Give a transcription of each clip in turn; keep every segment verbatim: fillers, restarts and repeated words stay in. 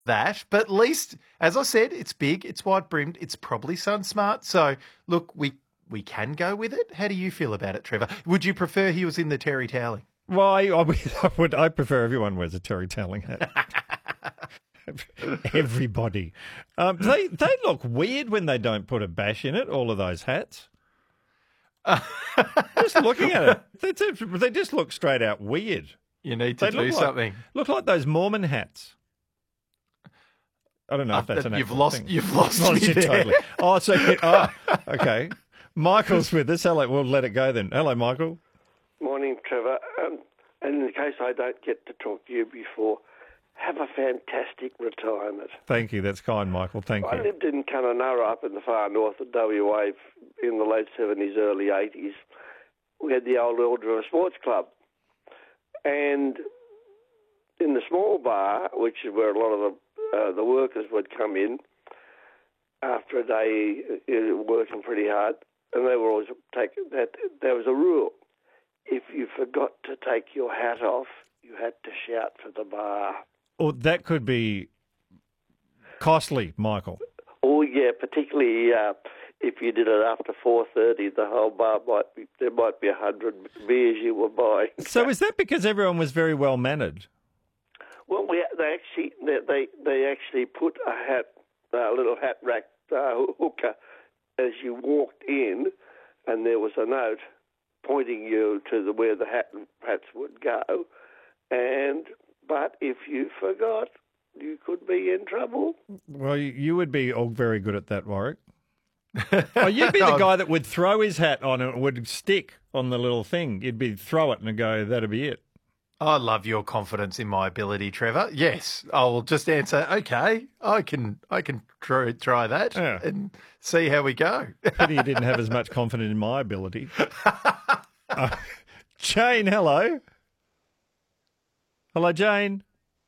that, but at least, as I said, it's big, it's wide brimmed, it's probably sun smart. So look, we we can go with it. How do you feel about it, Trevor? Would you prefer he was in the terry toweling? Well, I, I, would, I would. I prefer everyone wears a terry toweling hat. Everybody. Um, they they look weird when they don't put a bash in it. All of those hats. Just looking at it, they, just- they just look straight out weird. You need to They do look something. Like, look like those Mormon hats. I don't know if Uh, that's an you've actual lost. thing. You've lost Lost me you there. totally. Oh, so oh, okay. Michael's with us. Hello. We'll let it go then. Hello, Michael. Morning, Trevor. Um, and in case I don't get to talk to you before, have a fantastic retirement. Thank you. That's kind, Michael. Thank I you. lived in Kununurra up in the far north of W A in the late seventies, early eighties. We had the old Eldra Sports Club. And in the small bar, which is where a lot of the, uh, the workers would come in after a day uh, working pretty hard, and they were always take that. There was a rule: if you forgot to take your hat off, you had to shout for the bar. Or that could be costly, Michael. Oh yeah, particularly uh, if you did it after four thirty, the whole bar might be there might be a hundred beers you were buying. So is that because everyone was very well mannered? Well, we they actually they they, they actually put a hat, a little hat rack uh, hooker, as you walked in, and there was a note pointing you to the where the hat hats would go, and but if you forgot, you could be in trouble. Well, you- you would be all very good at that, Warwick. Oh, you'd be the guy that would throw his hat on and it would stick on the little thing. You'd be throw it and go, that'd be it. I love your confidence in my ability, Trevor. Yes, I will just answer. Okay, I can. I can try, try that Yeah. and see how we go. Pity you didn't have as much confidence in my ability. Uh, Jane, hello. Hello, Jane.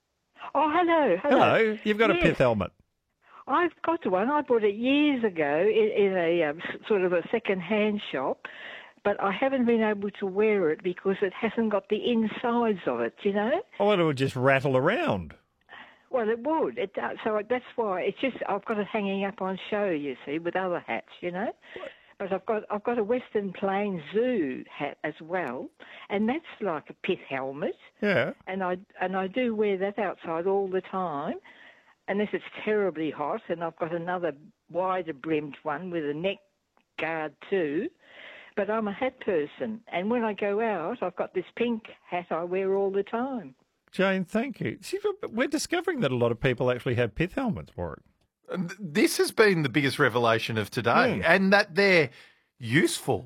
Oh, hello, hello. Hello. You've got a Yes, pith helmet. I've got one. I bought it years ago in, in a um, s- sort of a second-hand shop, but I haven't been able to wear it because it hasn't got the insides of it, you know? Oh, it would just rattle around. Well, it would. It does. So that's why it's just I've got it hanging up on show, you see, with other hats, you know. But I've got I've got a Western Plains Zoo hat as well, and that's like a pith helmet. Yeah. and I and I do wear that outside all the time, unless it's terribly hot. And I've got another wider brimmed one with a neck guard too. But I'm a hat person, and when I go out, I've got this pink hat I wear all the time. Jane, thank you. See, we're discovering that a lot of people actually have pith helmets, Warwick. And th- This has been the biggest revelation of today, Mm. and that they're useful.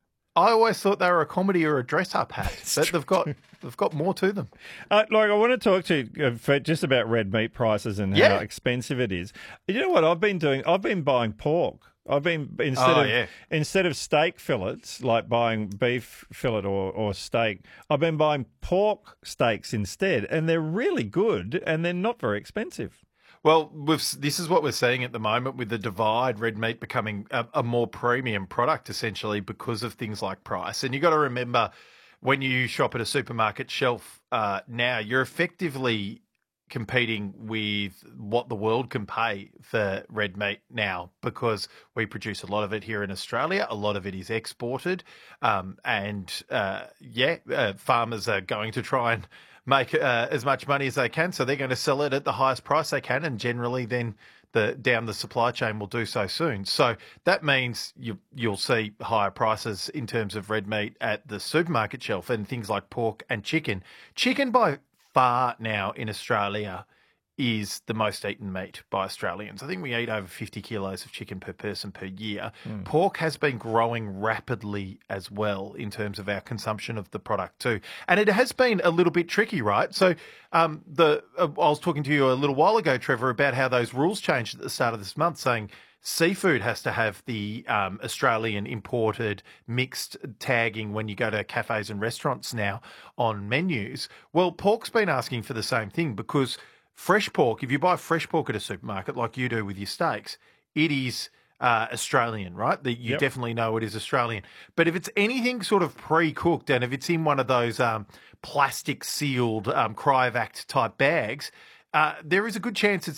I always thought they were a comedy or a dress-up hat, but they've got they've got more to them. Uh, like, I want to talk to you uh, for just about red meat prices and Yeah. how expensive it is. You know what I've been doing? I've been buying pork. I've been instead Oh, of yeah. instead of steak fillets, like buying beef fillet or, or steak, I've been buying pork steaks instead, and they're really good and they're not very expensive. Well, we've, this is what we're seeing at the moment with the divide, red meat becoming a, a more premium product essentially because of things like price. And you got to remember when you shop at a supermarket shelf uh, now, you're effectively competing with what the world can pay for red meat now because we produce a lot of it here in Australia. A lot of it is exported. Um, and, uh, yeah, uh, farmers are going to try and make uh, as much money as they can. So they're going to sell it at the highest price they can. And generally then the down the supply chain will do so soon. So that means you, you'll see higher prices in terms of red meat at the supermarket shelf and things like pork and chicken. Chicken by far now in Australia is the most eaten meat by Australians. I think we eat over fifty kilos of chicken per person per year. Mm. Pork has been growing rapidly as well in terms of our consumption of the product too. And it has been a little bit tricky, right? So um, the uh, I was talking to you a little while ago, Trevor, about how those rules changed at the start of this month, saying seafood has to have the um, Australian imported mixed tagging when you go to cafes and restaurants now on menus. Well, pork's been asking for the same thing because fresh pork, if you buy fresh pork at a supermarket like you do with your steaks, it is uh, Australian, right? That you Yep. definitely know it is Australian. But if it's anything sort of pre-cooked and if it's in one of those um, plastic sealed um, cryovac type bags, uh, there is a good chance it's